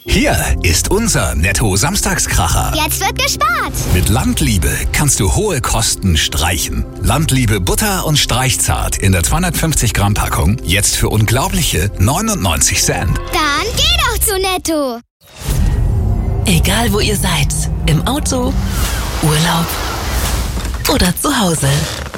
Hier ist unser Netto-Samstagskracher. Jetzt wird gespart. Mit Landliebe kannst du hohe Kosten streichen. Landliebe Butter und Streichzart in der 250 Gramm Packung. Jetzt für unglaubliche 99 Cent. Dann geh doch zu Netto. Egal wo ihr seid, im Auto, Urlaub oder zu Hause.